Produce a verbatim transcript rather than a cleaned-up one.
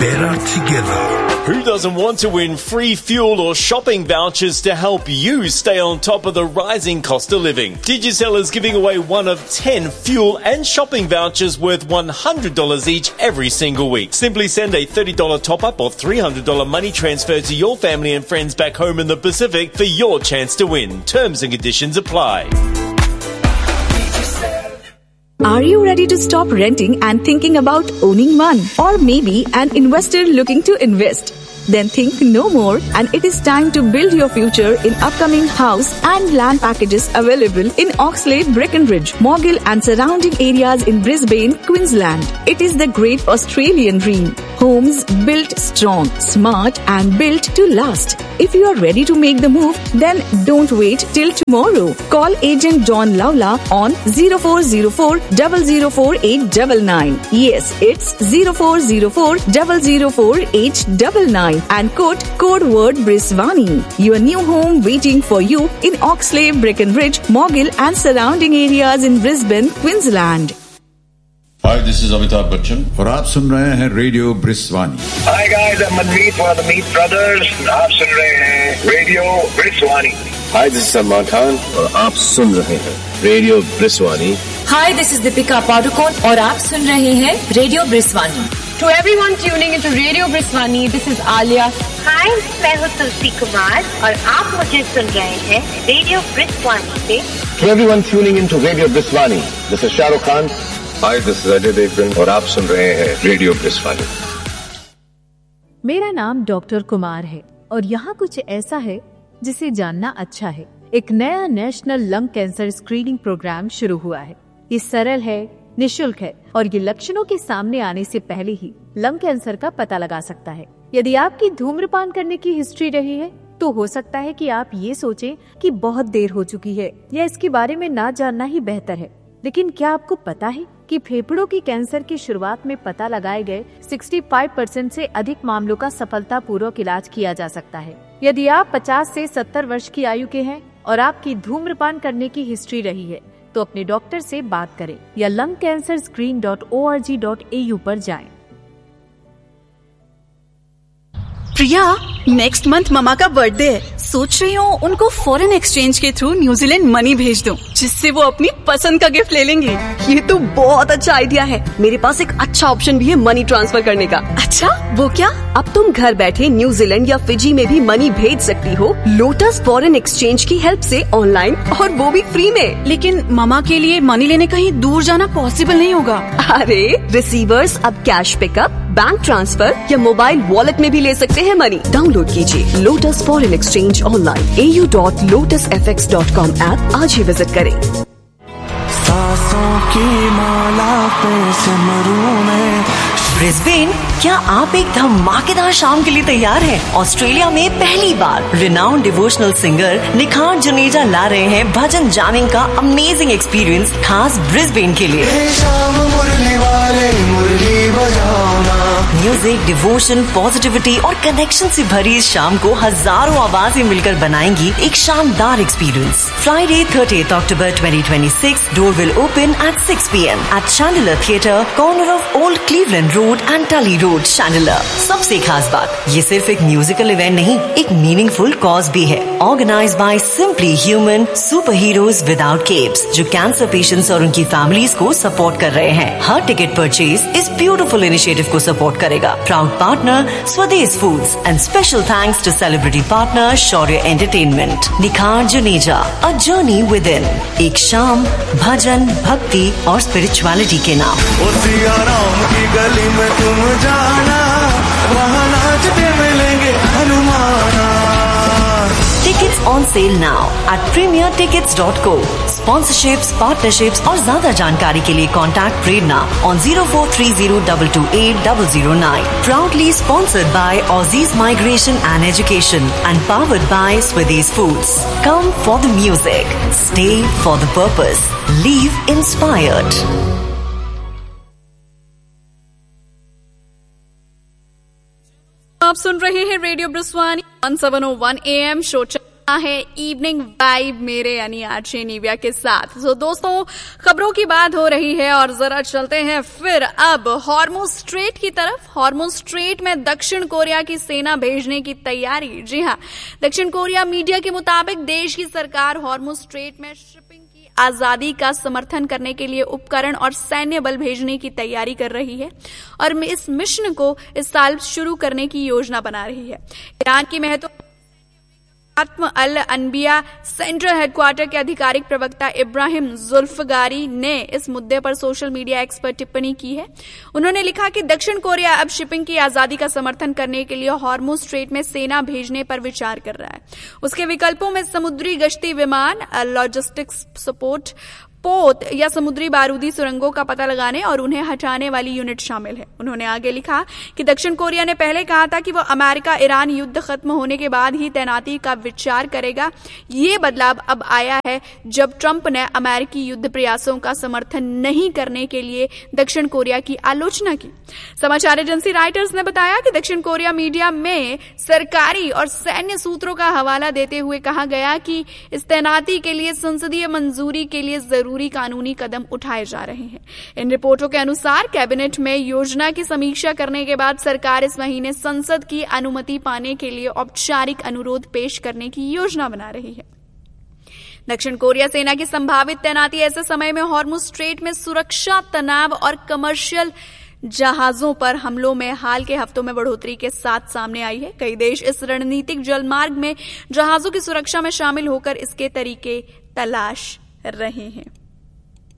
better together. Who doesn't want to win free fuel or shopping vouchers to help you stay on top of the rising cost of living? Digicel is giving away one of ten fuel and shopping vouchers worth one hundred dollars each every single week. Simply send a thirty dollars top-up or three hundred dollars money transfer to your family and friends back home in the Pacific for your chance to win. Terms and conditions apply. Are you ready to stop renting and thinking about owning one? Or maybe an investor looking to invest? Then think no more, and it is time to build your future in upcoming house and land packages available in Oxlade, Breckenridge, Moggill and surrounding areas in Brisbane, Queensland. It is the great Australian dream. Homes built strong, smart and built to last. If you are ready to make the move, then don't wait till tomorrow. Call agent John Lawla on zero four zero four, zero zero four eight nine nine. Yes, it's zero four zero four, zero zero four eight nine nine. And quote code word Briswani. Your new home waiting for you in Oxlade, Breckenridge, Moggill and surrounding areas in Brisbane, Queensland. Hi, this is Amitabh Bachchan और आप सुन रहे हैं radio ब्रिस्वानी. Hi guys, I'm Manmeet one of the Meat Brothers. आप सुन रहे हैं radio ब्रिस्वानी. Hi, this is Salman Khan और आप सुन रहे हैं radio ब्रिस्वानी. Hi, this is Deepika Padukone और आप सुन रहे हैं radio ब्रिस्वानी. To everyone tuning into Radio Briswani, this is Alia. Hi, मैं हूँ तुलसी कुमार और आप मुझे सुन रहे हैं रेडियो ब्रिस्वानी पे. To everyone tuning into Radio Briswani, this is Shah Rukh Khan. Hi, this is Ajay Devgan और आप सुन रहे हैं रेडियो ब्रिस्वानी. मेरा नाम डॉक्टर कुमार है और यहाँ कुछ ऐसा है जिसे जानना अच्छा है. एक नया national lung cancer screening programme शुरू हुआ है. ये सरल है, निशुल्क है और ये लक्षणों के सामने आने से पहले ही लंग कैंसर का पता लगा सकता है. यदि आपकी धूम्रपान करने की हिस्ट्री रही है तो हो सकता है कि आप ये सोचें कि बहुत देर हो चुकी है या इसके बारे में ना जानना ही बेहतर है. लेकिन क्या आपको पता है कि फेफड़ों की कैंसर की शुरुआत में पता लगाए गए पैंसठ परसेंट से अधिक मामलों का सफलतापूर्वक इलाज किया जा सकता है. यदि आप पचास से सत्तर वर्ष की आयु के हैं और आपकी धूम्रपान करने की हिस्ट्री रही है तो अपने डॉक्टर से बात करें या lung cancer screen dot O R G dot A you पर जाएं. प्रिया, नेक्स्ट मंथ ममा का बर्थडे है. सोच रही हूँ उनको फॉरेन एक्सचेंज के थ्रू न्यूजीलैंड मनी भेज दूँ, जिससे वो अपनी पसंद का गिफ्ट ले लेंगे. ये तो बहुत अच्छा आइडिया है. मेरे पास एक अच्छा ऑप्शन भी है मनी ट्रांसफर करने का. अच्छा, वो क्या? अब तुम घर बैठे न्यूजीलैंड या फिजी में भी मनी भेज सकती हो लोटस फॉरेन एक्सचेंज की हेल्प से ऑनलाइन, और वो भी फ्री में. लेकिन ममा के लिए मनी लेने कहीं दूर जाना पॉसिबल नहीं होगा. अरे रिसीवर्स अब कैश पिकअप, बैंक ट्रांसफर या मोबाइल वॉलेट में भी ले सकते हैं मनी. डाउनलोड कीजिए लोटस फॉरेन एक्सचेंज ऑनलाइन ए U dot lotus F x dot com app आज ही विजिट करें. सांसों की माला पे सिमरू में ब्रिस्बेन, क्या आप एक धमाकेदार शाम के लिए तैयार हैं? ऑस्ट्रेलिया में पहली बार रिनाउंड डिवोशनल सिंगर निखार जुनेजा ला रहे हैं भजन जामिंग का अमेजिंग एक्सपीरियंस खास ब्रिस्बेन के लिए. म्यूजिक, डिवोशन, पॉजिटिविटी और कनेक्शन से भरी इस शाम को हजारों आवाजें मिलकर बनाएंगी एक शानदार experience. Friday thirtieth October twenty twenty six. Door will open at six P M eight Chandler theatre, corner of old Cleveland road and टली रोड, शैंडलर. सबसे खास बात, ये सिर्फ एक म्यूजिकल इवेंट नहीं, एक मीनिंगफुल कॉज भी है. Organise by simply human super heroes without keeps, जो कैंसर पेशेंट्स और उनकी फैमिलीज को सपोर्ट कर रहे हैं. हर टिकट परचेज इस ब्यूटीफुल इनिशिएटिव को सपोर्ट करेगा. प्राउड पार्टनर स्वदेश foods and special thanks to celebrity partner Shaurya entertainment. निखार Juneja, a journey with in. एक शाम भजन, भक्ति और स्पिरिचुअलिटी के नाम. गली में तुम जाना, वहाँ नाचते मिलेंगे हनुमाना. Tickets on sale now at premier tickets dot co. Sponsorships, partnerships और ज्यादा जानकारी के लिए contact Prerna on zero four three zero two two eight zero zero nine. Proudly sponsored by Aussies Migration and Education and powered by Swedish Foods. Come for the music, stay for the purpose, leave inspired. आप सुन रहे हैं radio ब्रिस्वानी one seven O one A M show रहा है evening vibe मेरे यानी RJ Nivea के साथ। तो दोस्तों, खबरों की बात हो रही है और जरा चलते हैं फिर अब हॉर्मुज़ स्ट्रेट की तरफ। हॉर्मुज़ स्ट्रेट में दक्षिण कोरिया की सेना भेजने की तैयारी। जी हाँ, दक्षिण कोरिया मीडिया के मुताबिक देश की सरकार हॉर्मुज़ स्ट्रेट में शिपिंग की आजादी का समर्थन करने के लिए उपकरण और सैन्य बल भेजने की तैयारी कर रही है और इस मिशन को इस साल शुरू करने की योजना बना रही है। ईरान की महत्व आत्म अल अनबिया सेंट्रल हेडक्वार्टर के आधिकारिक प्रवक्ता इब्राहिम जुल्फगारी ने इस मुद्दे पर सोशल मीडिया एक्स पर टिप्पणी की है। उन्होंने लिखा कि दक्षिण कोरिया अब शिपिंग की आजादी का समर्थन करने के लिए हॉर्मुज़ स्ट्रेट में सेना भेजने पर विचार कर रहा है। उसके विकल्पों में समुद्री गश्ती विमान, लॉजिस्टिक्स सपोर्ट, पोत या समुद्री बारूदी सुरंगों का पता लगाने और उन्हें हटाने वाली यूनिट शामिल है। उन्होंने आगे लिखा कि दक्षिण कोरिया ने पहले कहा था कि वो अमेरिका ईरान युद्ध खत्म होने के बाद ही तैनाती का विचार करेगा। ये बदलाव अब आया है जब ट्रंप ने अमेरिकी युद्ध प्रयासों का समर्थन नहीं करने के लिए दक्षिण कोरिया की आलोचना की। समाचार एजेंसी राइटर्स ने बताया कि दक्षिण कोरिया मीडिया में सरकारी और सैन्य सूत्रों का हवाला देते हुए कहा गया कि इस तैनाती के लिए संसदीय मंजूरी के लिए जरूरी कानूनी कदम उठाए जा रहे हैं। इन रिपोर्टों के अनुसार कैबिनेट में योजना की समीक्षा करने के बाद सरकार इस महीने संसद की अनुमति पाने के लिए औपचारिक अनुरोध पेश करने की योजना बना रही है। दक्षिण कोरिया सेना की संभावित तैनाती ऐसे समय में हॉर्मुज़ स्ट्रेट में सुरक्षा तनाव और कमर्शियल जहाजों पर हमलों में हाल के हफ्तों में बढ़ोतरी के साथ सामने आई है। कई देश इस रणनीतिक जलमार्ग में जहाजों की सुरक्षा में शामिल होकर इसके तरीके तलाश रहे हैं।